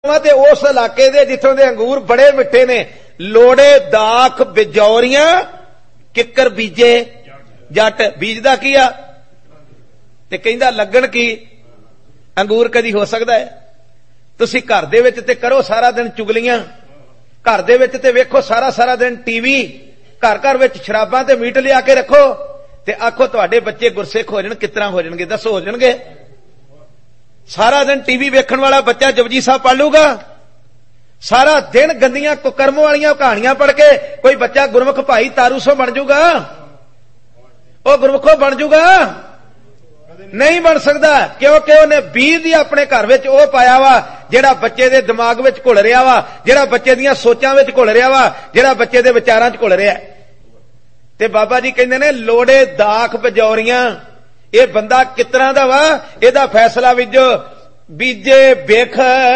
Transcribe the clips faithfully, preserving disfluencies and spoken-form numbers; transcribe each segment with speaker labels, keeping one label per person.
Speaker 1: ਤੇ उस इलाके दे जिथों दे अंगूर बड़े मिठे ने। लोड़े दाख बिजौरियां किकर बीजे जट। बीजदा की आ ते कहंदा लगन की अंगूर कदी हो सकदा है। तुसीं घर दे विच ते करो सारा दिन चुगलियां, घर दे विच ते वेखो सारा सारा दिन टीवी, घर घर विच शराबां ते मीट लिया के रखो ते आखो तुहाडे बच्चे गुरसिख हो जाण, किस तरह हो जाणगे? दसो हो जाणगे? सारा दिन टीवी वेखण वाला बच्चा जपजी साहब पढ़ लूगा? सारा दिन गंदियां कुकर्म वालियां कहानियां पढ़ के कोई बच्चा गुरमुख भाई तारूसो बन जूगा? वो गुरमुखो बन जूगा? नहीं बन सकता, क्योंकि उन्हें बीज ही अपने घर विच ओ पाया वा जिहड़ा बच्चे दे दिमाग विच घुल रिहा वा, जिहड़ा बच्चे दीयां सोचां विच घुल रिहा वा, जिहड़ा बच्चे दे विचारां च घुल रिहा। ते बाबा जी कहंदे ने लोड़े दाख बजौरियां। ये बंदा किस तरह दा वा? इहदा फैसला विजो बीजे बेख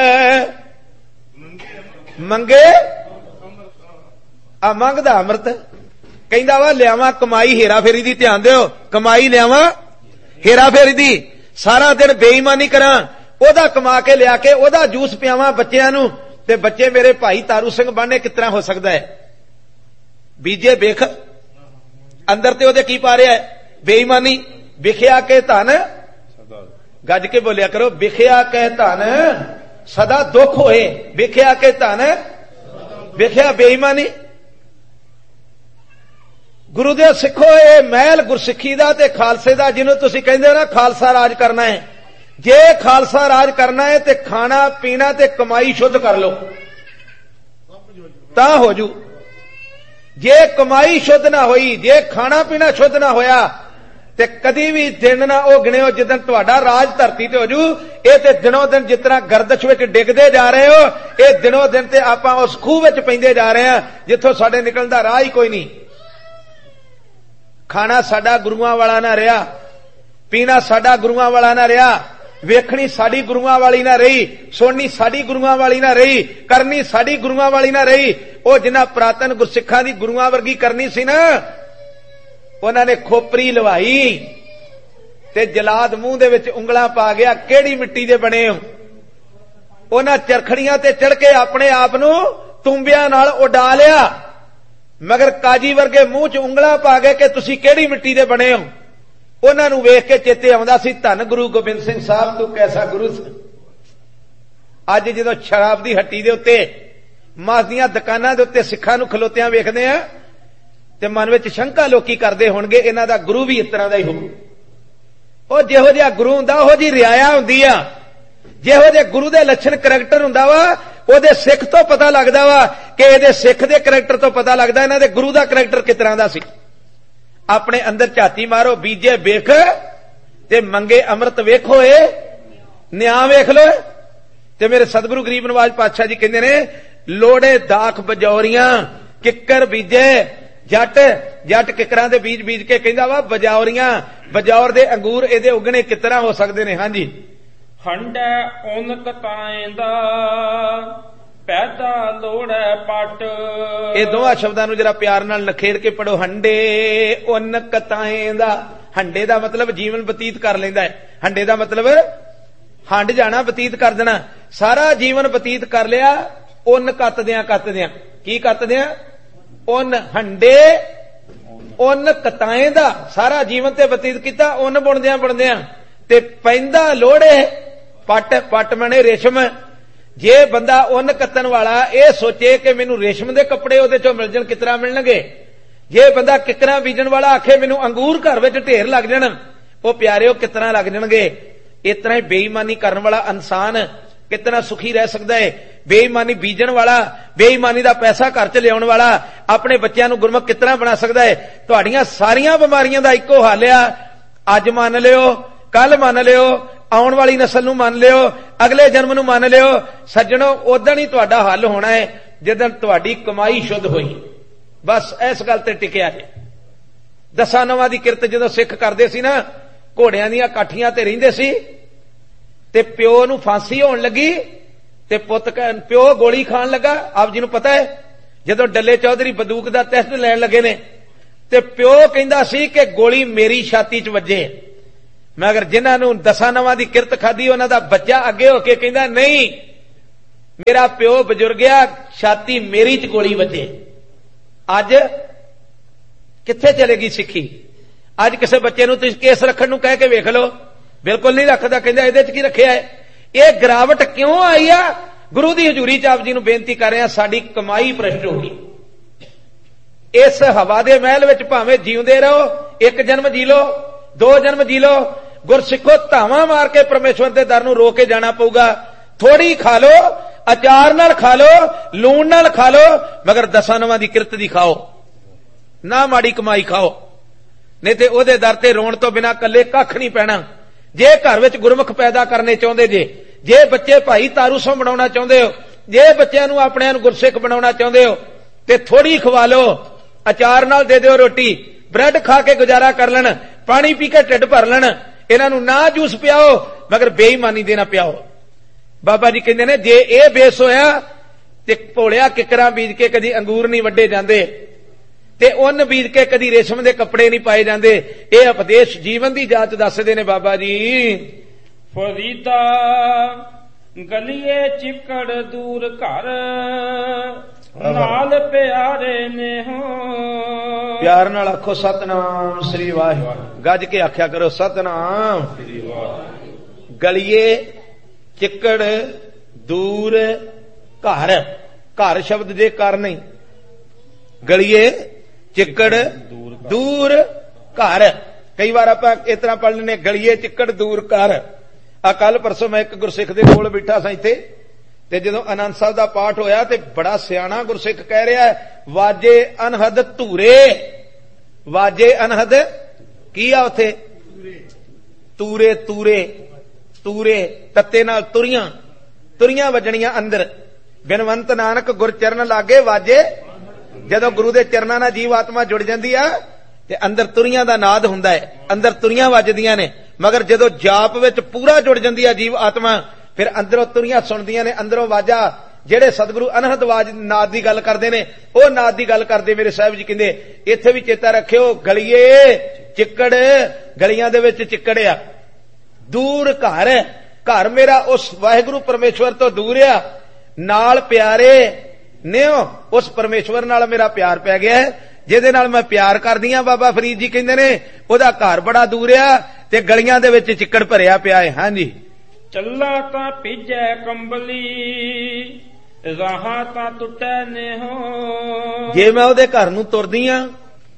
Speaker 1: मंगे आ मंगदा अमृत। कहंदा वा लियावा कमाई हेरा फेरी दी, ध्यान दिओ, कमाई लियावा हेरा फेरी दी, सारा दिन बेईमानी करां, ओदा कमा के लिया के ओदा जूस पियावां बच्चियां नूं ते बच्चे मेरे भाई तारू सिंह बनने किस तरह हो सकदा है? बीजे बेख अंदर ते ओदे की पा रिहा है? बेईमानी। विखिया के धन, गज के बोलिया करो, विखिया के धन सदा दुख होए। विखिया के धन, विखिया बेईमानी। गुरुदेव सिखो ये महल गुरसिखी दा ते खालसे दा, जिन्हों तुसीं कहंदे हो ना खालसा राज करना है। जे खालसा राज करना है ते खाना पीना ते कमाई शुद्ध कर लो तां हो जू। जे कमाई शुद्ध ना होई, जे खाना पीना शुद्ध ना होया ते कदी भी दिन ना ओ गिणिओ जिदन तुहाडा राज धरती ते हो जू। ये ते दिनों दिन जिस तरह गर्दश विच डिगदे जा रहे हो, ये दिनों दिन ते आपां उस खूह विच पैंदे जा रहे हैं जिथों साडे निकलण दा राह ही कोई नहीं। खाना साडा गुरुआं वाला ना रहा, पीना साडा गुरुआं वाला ना रहा, वेखणी साडी गुरुआं वाली ना रही, सुननी साडी गुरुआं वाली ना रही, करनी साडी गुरुआं वाली ना रही। ओ जिन्हां पुरातन गुरसिखां दी गुरुआं वर्गी करनी सी ना, उन्हां ने खोपरी लवाई ते जलाद मूंह दे विच उंगलां पा गया, किहड़ी मिट्टी दे बने हो? उन्हां चरखड़ियां ते चढ़ के अपने आप नूं तुंबियां नाल उडा लिया, मगर काजी वर्गे मूंह च उंगलां पा गए कि तुसीं किहड़ी मिट्टी दे बने हो। उन्हां नूं वेख के चेते आउंदा सी धन गुरु गोबिंद सिंह साहब तू कैसा गुरु सी। अज जदों शराब दी हट्टी दे उत्ते, मास दीयां दुकानां दे उत्ते सिखां नूं खलोतियां वेखदे आ ते मन विच शंका लोकी करदे होणगे इन्हां दा गुरु भी इस तरह दा ही होਊ। ਉਹ ਜਿਹੋ ਜਿਹਾ ਗੁਰੂ ਹੁੰਦਾ ਉਹੋ ਜੀ ਰਿਆਇਆ ਹੁੰਦੀ ਆ, ਜਿਹੋ ਜਿਹੇ ਗੁਰੂ ਦੇ ਲੱਛਣ ਕਰੈਕਟਰ ਹੁੰਦਾ ਵਾ ਉਹਦੇ ਸਿੱਖ ਤੋਂ ਪਤਾ ਲੱਗਦਾ ਵਾ ਕਿ ਇਹਦੇ ਸਿੱਖ ਦੇ ਕਰੈਕਟਰ ਤੋਂ ਪਤਾ ਲੱਗਦਾ ਇਹਨਾਂ ਦੇ ਗੁਰੂ ਦਾ ਕਰੈਕਟਰ ਕਿਸ ਤਰ੍ਹਾਂ ਦਾ ਸੀ। ਆਪਣੇ ਅੰਦਰ ਝਾਤੀ ਮਾਰੋ, ਬੀਜੇ ਵੇਖ ਤੇ ਮੰਗੇ ਅੰਮ੍ਰਿਤ ਵੇਖੋ, ਏ ਨਿਆਂ ਵੇਖ ਲੋ। ਤੇ ਮੇਰੇ ਸਤਿਗੁਰੂ ਗਰੀਬ ਨਵਾਜ ਪਾਤਸ਼ਾਹ ਜੀ ਕਹਿੰਦੇ ਨੇ ਲੋੜੇ ਦਾਖ ਬਜੌਰੀਆਂ ਕਿੱਕਰ ਬੀਜੇ जट। जट किकरां दे बीज बीज के कहंदा वा बजौरियां, बजौर दे अंगूर इहदे उगणे किस तरह हो सकदे ने? हां जी।
Speaker 2: हंडे उन कताएं दा पैदा लोड़े पट।
Speaker 1: ये दोवां शब्दां नूं जरा प्यार नाल नखेड़ के पढ़ो। हंडे उन कताएं दा। हंडे दा मतलब जीवन बतीत कर लैंदा है। हंडे दा मतलब हंड जाना, बतीत कर देना। सारा जीवन बतीत कर लिया उन कतदियां कतदियां। की कतदियां? उन हंडे उन कताएं दा सारा जीवन ते बतीत किया, उन बुणदियां बुणदियां ते पैंदा लोड़े पट। पट मने रेशम। जे बंदा उन कतन वाला ये सोचे कि मैनू रेशम दे कपड़े उहदे चों मिल जाण, किस तरह मिलणगे? जे बंदा किकरां बीजण वाला आखे मैनू अंगूर घर विच ढेर लग जाण, वो प्यारे किस तरह लग जाणगे? इस तरह बेईमानी करन वाला इंसान कितना सुखी रह सकता है? बेईमानी बीजन वाला, बेईमानी दा पैसा घर च लियाउण वाला अपने बच्चों नूं गुरमुख कितना बना सकता है? तुहाड़ियां सारियां बीमारियां दा इक्को हल आ, अज मान लियो, कल मान लियो, आउण वाली नस्ल नूं मान लियो, अगले जन्म नूं मान लियो। सज्जणों उदण ही तुहाडा हल होना है जिदन तुहाडी कमाई शुद्ध होई। बस इस गल ते टिकिया जे। दसां नवां दी किरत जदों सिख करदे सी ना, घोड़ियां दीयां काठियां ते रहिंदे सी ते प्यो नूं फांसी होण लगी ते पुत प्यो गोली खाण लगा। आप जी नूं पता है जदों डल्ले चौधरी बंदूक दा टेस्ट लैण लगे ने ते प्यो कहंदा सी कि गोली मेरी छाती च वजे, मगर जिन्हां नूं दसां नवां दी किरत खाधी उन्हां दा बच्चा अगे हो के कहंदा नहीं, मेरा प्यो बजुर्गया छाती मेरी च गोली वजे। अज किथे चलेगी सिक्खी? अज किसी बच्चे नूं तुसीं केस रखण नूं कह के वेख लो, बिल्कुल नहीं रखदा, कहंदा इहदे च की रखिया है। ये गिरावट क्यों आई आ? गुरु दी हजूरी च आप जी नूं बेनती कर रहे हैं, साडी कमाई भ्रष्ट हो गई। इस हवा दे महल विच भावें जीउंदे रहो, एक जन्म जी लो, दो जन्म जी लो, गुरसिखो धावां मार के परमेश्वर दे दर नूं रो के जाना पऊगा। थोड़ी खा लो, अचार नाल खा लो, लूण नाल खा लो, मगर दसां नवां दी किरत दी खाओ ना, माड़ी कमाई खाओ, नहीं ते ओहदे दर ते रोण तो बिना कल्ले कख नहीं पैना। जे घर विच गुरमुख पैदा करने चाहुंदे जे, जे बच्चे भाई तारू सो बनाउणा चाहुंदे हो, जे बच्चों नूं अपणिआं नूं गुरसिख बनाउणा चाहुंदे हो ते थोड़ी खवा लो, अचार नाल दे दिओ रोटी, ब्रेड खा के गुजारा कर लैण, पानी पी के ढिड भर लैण, इन्हां नूं ना जूस पियाओ मगर बेईमानी दे ना पियाओ। बाबा जी कहंदे ने जे ए बेस होया ते भोलिया किकरां बीज के कदी अंगूर नहीं वड्डे जांदे, ते उन बीज के कदी रेशम दे कपड़े नहीं पाए जांदे। ये उपदेश जीवन दी जांच दसदे ने बाबा जी।
Speaker 2: फरीदा गलिए चिकड़ दूर घर, नाल प्यारे ने हो।
Speaker 1: प्यार नाल आखो सतनाम श्री वाहिगुरू, गज के आख्या करो सतनाम श्री वाहिगुरू। गलिए चिकड़ दूर घर, घर शब्द जे कर नहीं, गलिए चिकड़ दूर घर। कई बार आप इस तरह पढ़ लेने गलिए चिकड़ दूर घर। आ कल परसों मैं एक गुरसिख दे कोल बैठा सा इत्थे, ते जदों आनंद साहब दा पाठ होया ते बड़ा सियाणा गुरसिख कह रहा है, वाजे अनहद धूरे, वाजे अनहद की आ उथे? तूरे तूरे तूरे तत्ते नाल तुरियां तुरियां वजणियां अंदर। बिनवंत नानक गुरचरण लागे वाजे, जदों गुरु दे चरनां नाल जीव आत्मा जुड़ जांदी आ ते अंदर तुरियां दा नाद हुंदा है, अंदर तुरियां वजदियां ने। मगर जदों जाप विच पूरा जुड़ जांदी आ जीव आत्मा, फिर अंदरों तुरियां सुणदियां ने, अंदरों वाजा। जेड़े सतगुरु अनहद वाज नाद दी गल करदे ने, ओह नाद दी गल करदे मेरे साहिब जी कहंदे इत्थे भी चेता रखियो, गलिए चिकड़, गलियां दे विच चिकड़ आ, दूर घर, घर मेरा उस वाहिगुरू परमेश्वर तो दूर आ, नाल प्यारे ने उस परमेश्वर नाल मेरा प्यार पै गया है, जिहदे नाल मैं प्यार करदी हां। बाबा फरीद जी कहंदे ने ओहदा घर बड़ा दूर आ ते गलियां दे विच चिकड़ भरिया पिया है। हां जी।
Speaker 2: चला तां भीजै कंबली, राहां तां टुटै ने हो।
Speaker 1: जे मैं ओहदे घर नूं तुरदी हां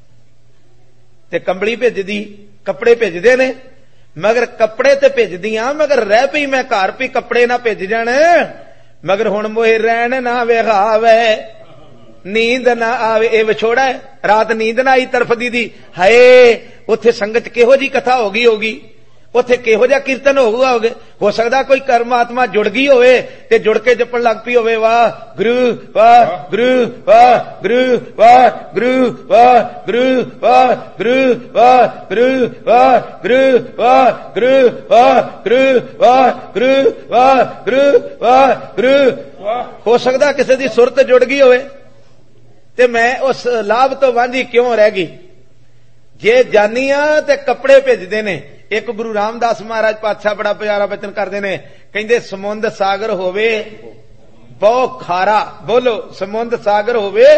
Speaker 1: ते कंबली भेजदी, कपड़े भेजदे ने, मगर कपड़े ते भेजदी हां, मगर रह पई मैं घर, भी कपड़े ना भेज जाण, मगर हुण मोहे रहण ना विहावे, नींद ना आवे। ए विछोड़ा है, रात नींद ना आई तरफदी दी, हाय उत्थे संगत किहो जी कथा हो गई होगी, उत्थे किहो जिहा कीर्तन होगा होगे। हो सकदा कोई कर्मात्मा जुड़ गई होवे ते जुड़ के जपण लग पई होवे, वाह गुरु वाह गुरु वाह गुरु वाह गुरु वाह गुरु वाह गुरु वाह गुरु वाह गुरु वाह गुरु वाह गुरु वाह गुरु वाह गुरु वाह गुरु वाह। हो सकदा किसी दी सुरत जुड़ गई होवे ते मैं उस लाभ तो वांझी क्यों रह गई। जे जानी आ ते कपड़े भेजदे ने। एक गुरु रामदास महाराज पातशाह बड़ा प्यारा वचन करदे ने, कहंदे समुंद सागर होवे बहु खारा, बोलो समुंद सागर होवे,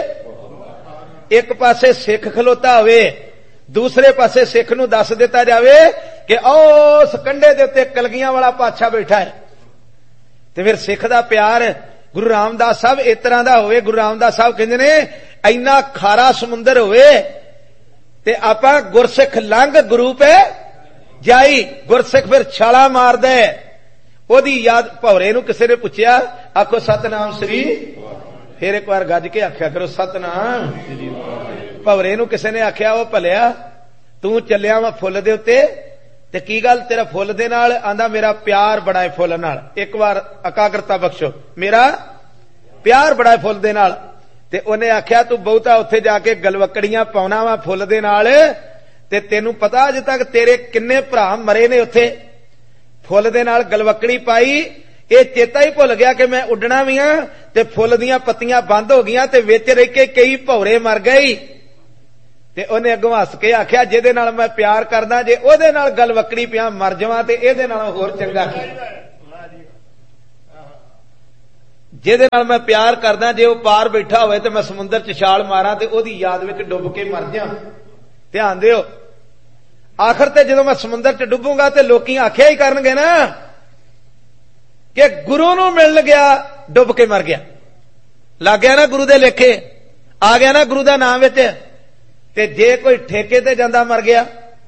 Speaker 1: एक पासे सिख खलोता होवे, दूसरे पासे सिख नूं दस दिता जावे कि उस कंढे दे उत्ते कलगियां वाला पातशाह बैठा है, ते फिर सिख दा प्यार गुरु रामदास साहब इस तरह दा होवे। गुरु रामदास साहब कहंदे ने इन्ना खारा समुंदर होवे ते आपां गुरसिख लंघ गुरु पे जाई, गुरसिख फिर छाला मार दे। ओदी याद भौरे नूं किसी ने पुछया, आखो सतनाम श्री, फिर एक बार गज के आख्या करो सतनाम। भौरे नूं किसी ने आख्या, ओ भलिया तू चलिया वा फुੱਲ दे उत्ते ते की गल तेरा फुੱਲ दे नाल? आंदा मेरा प्यार बड़ा है फुੱਲ नाल। एक बार एकाग्रता बख्शो, मेरा प्यार बड़ा है फुੱਲ दे नाल। ते ओने आख्या तू बहुता उत्थे जाके गलवकड़ियां पाउणा वा फुੱਲ दे नाल, ते तेनू पता अज तक तेरे किन्ने भरा मरे ने उत्थे फुੱਲ दे नाल गलवकड़ी पाई। ये चेता ही भुल गया कि मैं उड्डना भी हां ते फुੱਲ दीयां पत्तियां बंद हो गईयां ते विच रह के कई भौरे मर गए। ते ओने अगों हस के आख्या जिहदे नाल मैं प्यार करदा जे ओहदे नाल गलवकड़ी पिया मर जावां ते इहदे नाल होर चंगा की। ਜਿਹਦੇ ਨਾਲ मैं प्यार करदा जे वह पार बैठा होवे तो मैं समुद्र च छाल मारा ते ओदी याद विच डुब के मर जा। ध्यान दिओ, आखिर ते जदों मैं समुद्र च डुबूंगा ते लोकी आख्या ही करनगे ना कि गुरु नूं मिल गया डुब के मर गया, लग गया ना गुरु दे लेखे, आ गया ना गुरु दा नाम विच। ते जे कोई ठेके ते जांदा मर गया,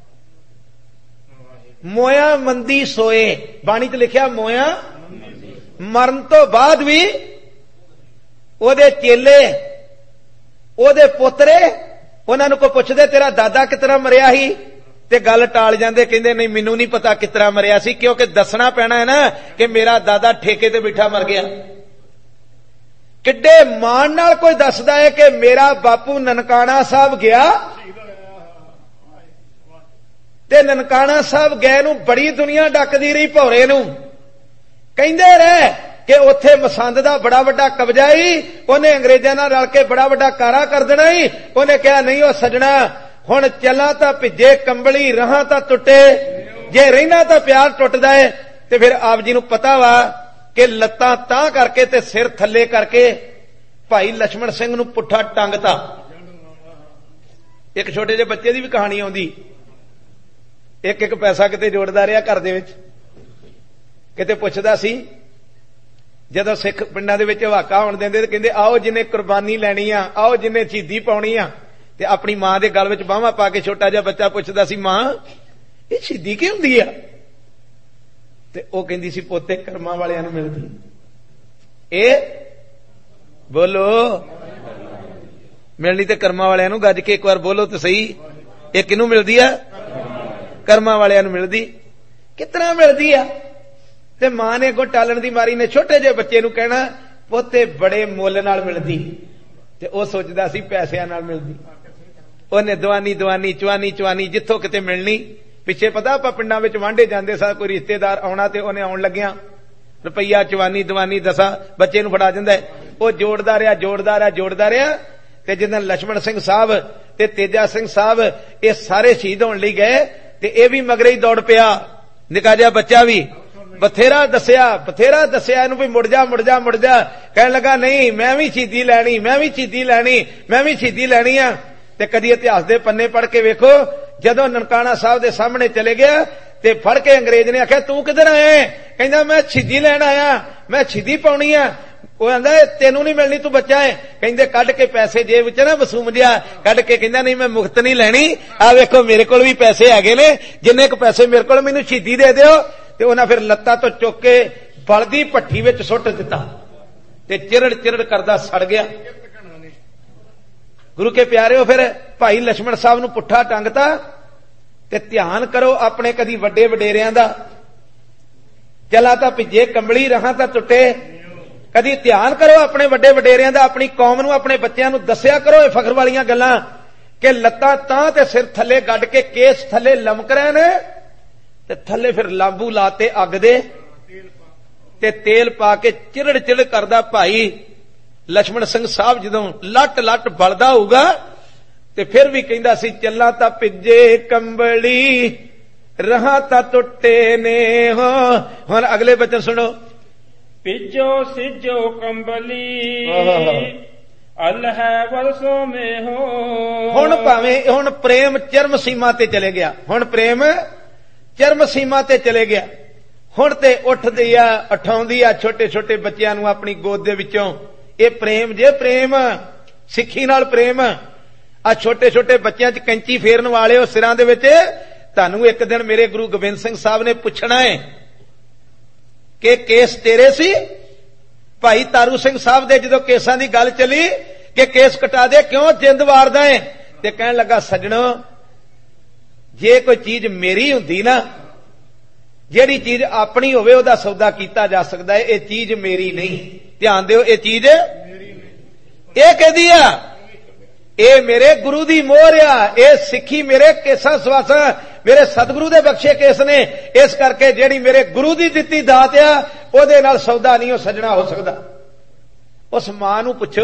Speaker 1: मोया मंदी सोए, बाणी च लिखिया मोया मरण तो बाद भी ओदे चेले ओदे पोतरे उन्हां नूं कोई पुछदे तेरा दादा कितना मरिया ही ते गल टाल जांदे, कहंदे नहीं मैनूं नहीं पता कितना मरिया सी, क्योंकि दसना पैना है ना कि मेरा दादा ठेके ते बैठा मर गया। किड्डे मान नाल कोई दसदा है कि मेरा बापू ननकाना साहब गया ते ननकाना साहब गए नूं बड़ी दुनिया डकदी रही, भौरे नूं कहंदे रहे कि उत्थे मसंद दा बड़ा वड्डा कब्जा ही, उन्हें अंग्रेजां नाल रल के बड़ा वड्डा कारा कर देना ही। उन्हें कहा नहीं ओ सजना हुण चला तां भिजे कंबली रहां तां टुटे, जे रहना तां प्यार टुटदा है। ते फिर आप जी नूं पता वा कि लत्तां तां करके ते सिर थल्ले करके भाई लक्ष्मण सिंह नूं पुट्ठा टंगता। एक छोटे ਜਿਹੇ ਬੱਚੇ ਦੀ भी कहानी आउंदी, एक एक पैसा किते जोड़दा ਰਿਹਾ घर ਦੇ ਵਿੱਚ, किते पुछदा सी जदों सिख पिंडां दे विच हवाका होण दिंदे ते कहंदे आओ जिन्हें कुर्बानी लैनी आ, आओ जिन्हें शहीदी पाउणी आ, ते अपनी मां दे गल विच बाहां पा के छोटा जिहा बच्चा पुछदा सी मां ये शहीदी की हुंदी आ, ते ओह कहंदी सी पोते कर्मां वालियां नूं मिलदी। ए बोलो मिलनी ते कर्मां वालियां नूं, गज के एक बार बोलो तो सही, ये किनूं मिलदी आ? कर्मां वालियां नूं मिलदी। कितना मिलदी आ? ते मां ने अगों टालण दी मारी ने छोटे जे बच्चे नूं कहना पोते बड़े मुੱਲ नाल मिलदी, ते ओह सोचदा सी पैसिਆਂ नाल मिलदी। ਉਹਨੇ दवानी दवानी चवानी चवानी जिथों किते मिलनी। पिछे पता आपां पिंडां विच वांढे जांदे सा, कोई रिश्तेदार आउणा ते ਉਹਨੇ आउण लग्गियां रुपया चवानी दवानी दसा बच्चे नूं फड़ा दिंदा है, ਉਹ जोड़दा रहा जोड़दा रहा जोड़दा रहा ते जिद्दां लक्ष्मण सिंह साहब ते तेजा सिंह साहब ये सारे शहीद होण लई गए ते ਇਹ भी मगरे ही दौड़ पिया, निक्का जिहा बच्चा भी बथेरा दसिया बथेरा दसिया इनू भी मुड़ जा मुड़ जा मुड़ जा, कहने लगा नहीं मैं भी शहीदी लैनी मैं भी शहीदी लैनी मैं भी शहीदी लैनी आ। ते कदी इतिहास दे पन्ने पढ़ के वेखो, जदों ननकाना साहब दे सामने चले गया ते फड़ के अंग्रेज ने आख्या तू किधर आया? कहंदा मैं शहीदी लैण आया, मैं शहीदी पाउणी आ। ਉਹ ਆਂਦਾ ਤੈਨੂੰ ਨਹੀਂ ਮਿਲਣੀ ਤੂੰ ਬੱਚਾ ਹੈ। ਕਹਿੰਦੇ ਕੱਢ ਕੇ ਪੈਸੇ ਜੇਬ ਵਿੱਚ ਨਾ ਵਸੂਮ ਜਿਆ ਕੱਢ ਕੇ ਕਹਿੰਦਾ ਨਹੀਂ ਮੈਂ ਮੁਕਤ ਨਹੀਂ ਲੈਣੀ, ਆ ਵੇਖੋ ਮੇਰੇ ਕੋਲ ਵੀ ਪੈਸੇ ਹੈਗੇ ਨੇ, ਜਿੰਨੇ ਕੁ ਪੈਸੇ ਮੇਰੇ ਕੋਲ ਮੈਨੂੰ ਸ਼ਹੀਦੀ ਦੇ ਦਿਓ। ਤੇ ਉਹਨਾਂ ਫਿਰ ਲੱਤਾਂ ਤੋਂ ਚੁੱਕ ਕੇ ਬਲਦੀ ਭੱਠੀ ਵਿੱਚ ਸੁੱਟ ਦਿੱਤਾ ਤੇ ਚਿਰੜ ਚਿਰੜ ਕਰਦਾ ਸੜ ਗਿਆ। ਗੁਰੂ ਕੇ ਪਿਆਰਿਓ ਫਿਰ ਭਾਈ ਲక్ష్మణ ਸਾਹਿਬ ਨੂੰ ਪੁੱਠਾ ਟੰਗਤਾ। ਤੇ ਧਿਆਨ ਕਰੋ ਆਪਣੇ ਕਦੀ ਵੱਡੇ ਵਡੇਰਿਆਂ ਦਾ, ਚਲਾ ਤਾਂ ਭਿੱਜੇ ਕੰਬਲੀ ਰਹਾਂ ਤਾਂ ਟੁੱਟੇ। कदी ध्यान करो अपने वड्डे वडेरियां दा, अपनी कौम नूं अपने बच्चों नूं दस्सिया करो ये फखर वालियां गल्लां कि लत्तां तां ते सिर थल्ले गड्ड के केस थल्ले लमक रहे ने ते थल्ले फिर लांबू लाते अग दे ते तेल पा के चिरड़ चिरड़ करदा भाई लक्ष्मण सिंह साहब जदों लट लट बलदा होऊगा ते फिर भी कहंदा सी चल्ला तां भिजे कंबली रहां तां टुट्टे ने हो। हुण अगले बचन सुनो,
Speaker 2: पिजो सिजो कंबली अल है वर्षों में हो।
Speaker 1: हुण भावें हुण प्रेम चरम सीमा ते चले गया, हुण प्रेम चरम सीमा ते चले गया। हुण ते उठदी आ उठाउंदी आ छोटे छोटे बच्चियां नूं अपनी गोद दे विचों। ये प्रेम जे प्रेम सिੱਖੀ नाल प्रेम आ छोटे छोटे बच्चियां च कैंची फेरन वाले हो सिरां दे विच। तुहानूं एक दिन मेरे गुरु गोबिंद सिंह साहब ने पुछना है कि केस तेरे सी? भाई तारू सिंह साहब दे जदों केसां दी गल चली कि केस कटा दे क्यों जिंद वारदा है, ते कहण लगा सजणो जे कोई चीज मेरी हुंदी ना, जेड़ी चीज अपनी होवे ओदा सौदा कीता जा सकदा है, ये चीज मेरी नहीं। ध्यान दिओ ये चीज ये कहदी आ, ये मेरे गुरु दी मोहर आ, ये सिੱਖੀ मेरे केसां सवासां मेरे सतगुरु दे बख्शे केस ने। इस करके जेड़ी मेरे गुरु दी दित्ती दात आ ओदे नाल सौदा नहीं हो सजना हो सकदा। उस मां नूं पुछो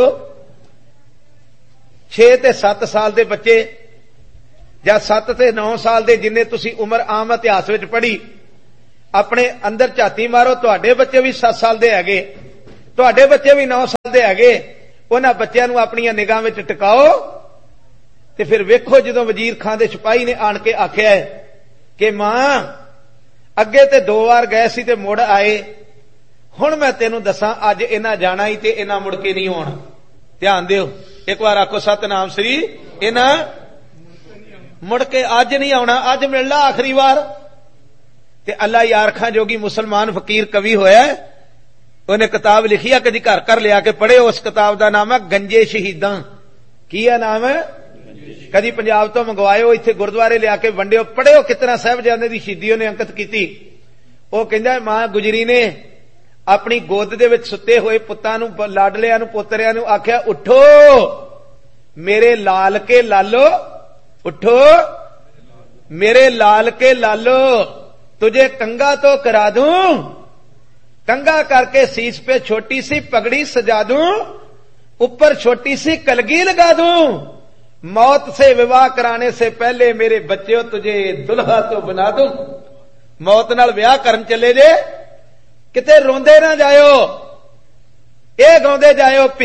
Speaker 1: छे ते सत्त साल दे बच्चे ਜਾਂ सत्त ते नौ साल दे जिन्ने तुसी उम्र आम इतिहास विच पढ़ी, अपने अंदर झाती मारो तुहाडे बच्चे भी सत्त साल दे हैगे तुहाडे बच्चे भी नौ साल दे हैगे, उन्हां बच्चों नूं अपनी निगाह विच टिकाओ। ते फिर वेखो जदों वजीर खां दे सिपाही ने आण के आख्या है कि मां अगे ते दो बार गए सी ते मुड़ आए, हुण मैं तेनू दसां अज इन्हां जाना ही ते इन्हां मुड़ के नहीं आउणा। ध्यान दिओ, एक बार आखो सतनाम श्री, इन्हां मुड़ के अज नहीं आउणा, अज मिलना आखिरी बार। ते अल्लाह यार खां जोगी मुसलमान फकीर कवि होया, उन्हें किताब लिखी है, कदी घर घर लिया के पढ़े। उस किताब का नाम है गंजे शहीदां। की है नाम है? कदी पंजाब तो मंगवायो, इत्थे गुरुद्वारे लिया के वंडियो, पढ़ियो कितना साहिबजादे दी शहीदी उन्हें अंकित की। वो कहंदा मां गुजरी ने अपनी गोद दे विच सुते हुए पुत्तां नूं, लाडलियां नूं, पोतरियां नूं आख्या, उठो मेरे लाल के लालो, उठो मेरे लाल के लालो, तुझे कंगा तो करा दूं, कंगा करके सीस पे छोटी सी पगड़ी सजा दूं, ऊपर छोटी सी कलगी लगा दूं, मौत से विवाह कराने से पहले मेरे बच्चों तुझे दुल्हा तो बना दूं। मौत नाल विवाह करन चले जे, किते रोंदे ना जायो, ये गाउंदे जायो,